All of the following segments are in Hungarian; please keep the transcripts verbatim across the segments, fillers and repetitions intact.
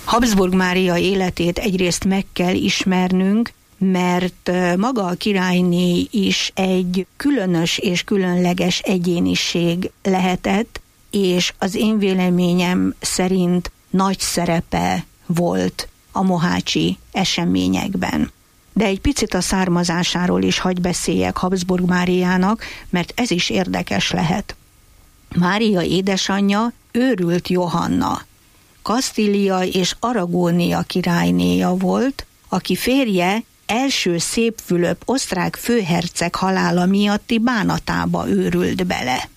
Habsburg Mária életét egyrészt meg kell ismernünk, mert maga a királyné is egy különös és különleges egyéniség lehetett, és az én véleményem szerint nagy szerepe volt a mohácsi eseményekben. De egy picit a származásáról is hagy beszéljek Habsburg Máriának, mert ez is érdekes lehet. Mária édesanyja Őrült Johanna, Kasztília és Aragónia királynéja volt, aki férje első Szép Fülöp osztrák főherceg halála miatti bánatába őrült bele.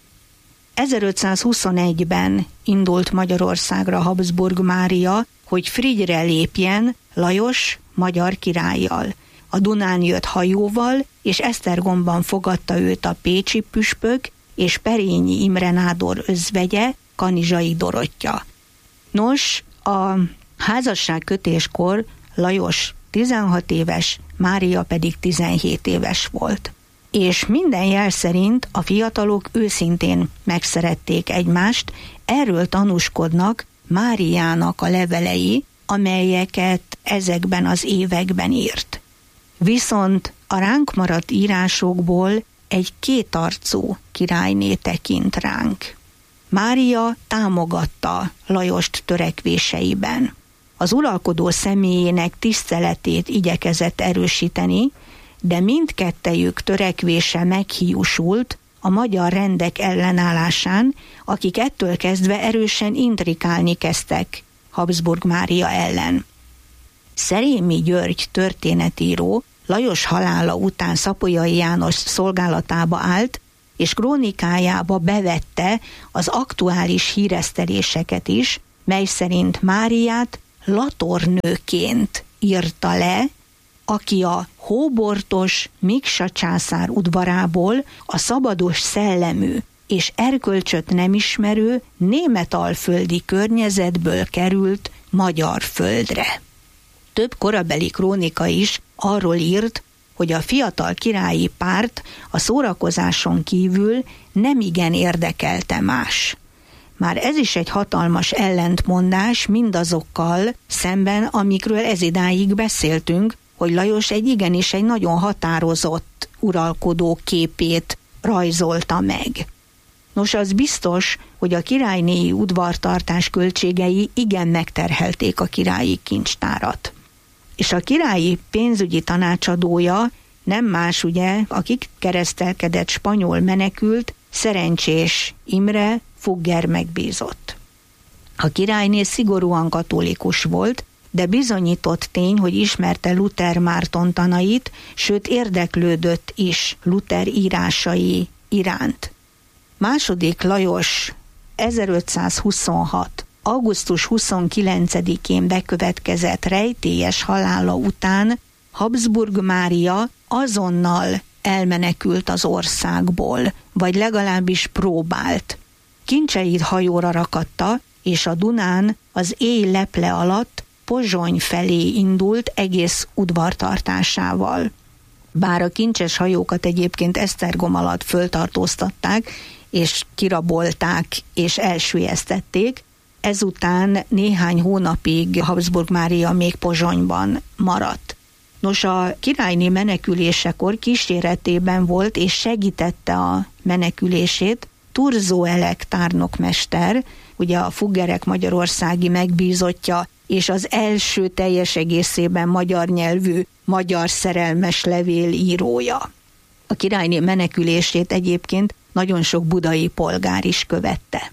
ezerötszázhuszonegyben indult Magyarországra Habsburg Mária, hogy Frigyre lépjen Lajos magyar királlyal. A Dunán jött hajóval, és Esztergomban fogadta őt a pécsi püspök és Perényi Imre nádor özvegye, Kanizsai Dorottya. Nos, a házasságkötéskor Lajos tizenhat éves, Mária pedig tizenhét éves volt. És minden jel szerint a fiatalok őszintén megszerették egymást, erről tanúskodnak Máriának a levelei, amelyeket ezekben az években írt. Viszont a ránk maradt írásokból egy kétarcú királyné tekint ránk. Mária támogatta Lajost törekvéseiben. Az uralkodó személyének tiszteletét igyekezett erősíteni, de mindkettejük törekvése meghiúsult a magyar rendek ellenállásán, akik ettől kezdve erősen intrikálni kezdtek Habsburg Mária ellen. Szerémi György történetíró Lajos halála után Szapolyai János szolgálatába állt, és krónikájába bevette az aktuális híreszteléseket is, mely szerint Máriát latornőként írta le, aki a hóbortos Miksa császár udvarából a szabados szellemű és erkölcsöt nem ismerő németalföldi környezetből került magyar földre. Több korabeli krónika is arról írt, hogy a fiatal királyi párt a szórakozáson kívül nemigen érdekelte más. Már ez is egy hatalmas ellentmondás mindazokkal szemben, amikről ezidáig beszéltünk, hogy Lajos egy igenis egy nagyon határozott uralkodó képét rajzolta meg. Nos, az biztos, hogy a királynéi udvartartás költségei igen megterhelték a királyi kincstárat. És a királyi pénzügyi tanácsadója nem más ugye, akik keresztelkedett spanyol menekült, Szerencsés Imre Fugger megbízott. A királyné szigorúan katolikus volt, de bizonyított tény, hogy ismerte Luther Márton tanait, sőt érdeklődött is Luther írásai iránt. Második Lajos ezerötszázhuszonhat. augusztus huszonkilencedikén bekövetkezett rejtélyes halála után Habsburg Mária azonnal elmenekült az országból, vagy legalábbis próbált. Kincseit hajóra rakatta, és a Dunán az éj leple alatt Pozsony felé indult egész udvartartásával. Bár a kincses hajókat egyébként Esztergom alatt föltartóztatták, és kirabolták, és elsüllyesztették, ezután néhány hónapig Habsburg Mária még Pozsonyban maradt. Nos, a királyné menekülésekor kíséretében volt, és segítette a menekülését Thurzó Elek tárnokmester, ugye a Fuggerek magyarországi megbízottja, és az első teljes egészében magyar nyelvű magyar szerelmes levél írója. A királyné menekülését egyébként nagyon sok budai polgár is követte.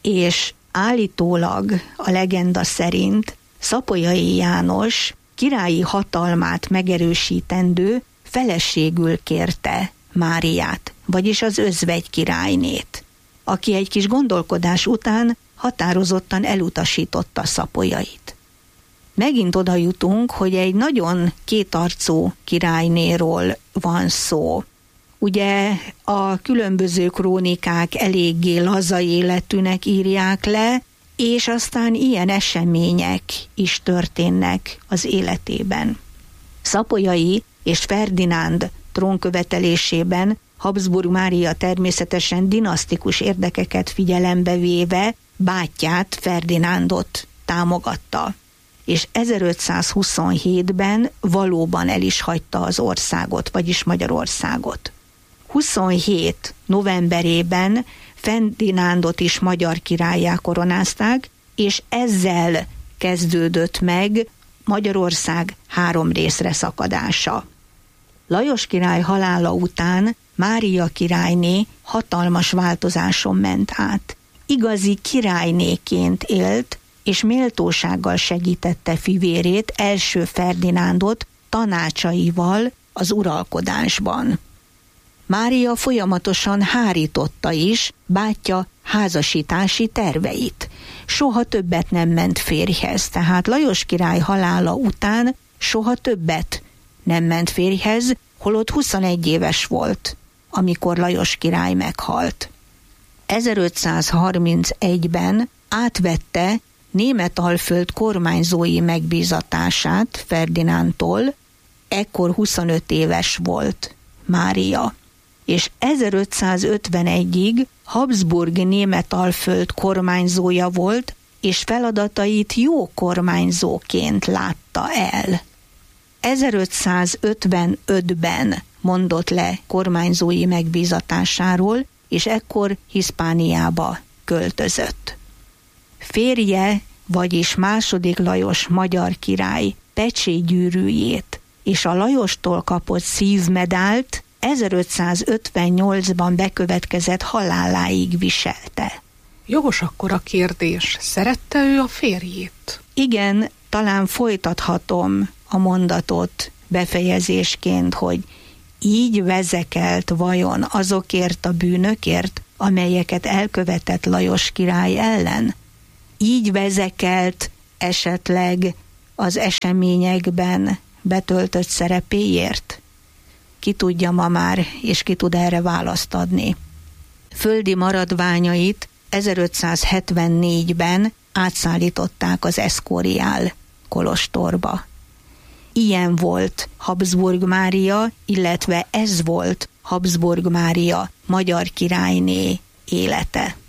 És állítólag a legenda szerint Szapolyai János királyi hatalmát megerősítendő feleségül kérte Máriát, vagyis az özvegy királynét, aki egy kis gondolkodás után határozottan elutasította Szapolyait. Megint oda jutunk, hogy egy nagyon kétarcú királynéról van szó. Ugye a különböző krónikák eléggé laza életűnek írják le, és aztán ilyen események is történnek az életében. Szapolyai és Ferdinánd trónkövetelésében Habsburg Mária természetesen dinasztikus érdekeket figyelembe véve bátyját, Ferdinándot támogatta. és ezerötszázhuszonhétben valóban el is hagyta az országot, vagyis Magyarországot. huszonhét novemberében Ferdinándot is magyar királlyá koronázták, és ezzel kezdődött meg Magyarország három részre szakadása. Lajos király halála után Mária királyné hatalmas változáson ment át. Igazi királynéként élt, és méltósággal segítette fivérét, első Ferdinándot tanácsaival az uralkodásban. Mária folyamatosan hárította is bátyja házasítási terveit. Soha többet nem ment férjhez, tehát Lajos király halála után soha többet nem ment férjhez, holott huszonegy éves volt, amikor Lajos király meghalt. ezerötszázharmincegyben átvette Németalföld kormányzói megbízatását Ferdinándtól, ekkor huszonöt éves volt Mária, és ezerötszázötvenegyig Habsburg Németalföld kormányzója volt, és feladatait jó kormányzóként látta el. ezerötszázötvenötben mondott le kormányzói megbízatásáról, és ekkor Hiszpániába költözött. Férje, vagyis második Lajos magyar király pecsétgyűrűjét és a Lajostól kapott szívmedált ezerötszázötvennyolcban bekövetkezett haláláig viselte. Jogos akkor a kérdés, szerette ő a férjét? Igen, talán folytathatom a mondatot befejezésként, hogy így vezekelt vajon azokért a bűnökért, amelyeket elkövetett Lajos király ellen? Így vezekelt esetleg az eseményekben betöltött szerepéért? Ki tudja ma már, és ki tud erre választ adni. Földi maradványait ezerötszázhetvennégyben átszállították az Escorial kolostorba. Ilyen volt Habsburg Mária, illetve ez volt Habsburg Mária magyar királyné élete.